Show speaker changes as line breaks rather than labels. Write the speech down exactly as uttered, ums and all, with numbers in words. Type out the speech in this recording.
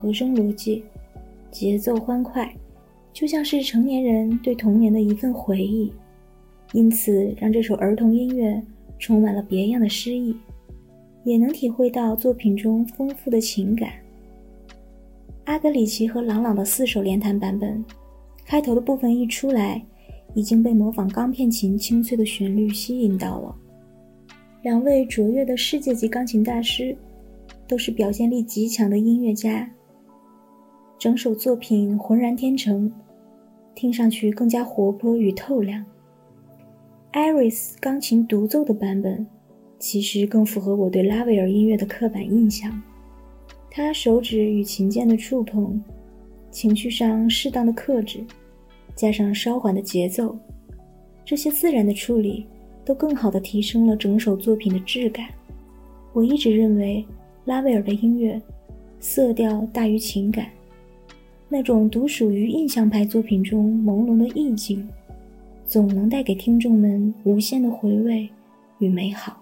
和声逻辑，节奏欢快，就像是成年人对童年的一份回忆，因此让这首儿童音乐充满了别样的诗意，也能体会到作品中丰富的情感。阿格里奇和朗朗的四手联弹版本，开头的部分一出来，已经被模仿钢片琴清脆的旋律吸引到了。两位卓越的世界级钢琴大师，都是表现力极强的音乐家，整首作品浑然天成，听上去更加活泼与透亮。Iris 钢琴独奏的版本其实更符合我对拉威尔音乐的刻板印象，他手指与琴键的触碰，情绪上适当的克制，加上稍缓的节奏，这些自然的处理都更好地提升了整首作品的质感。我一直认为拉威尔的音乐色调大于情感，那种独属于印象派作品中朦胧的意境，总能带给听众们无限的回味与美好。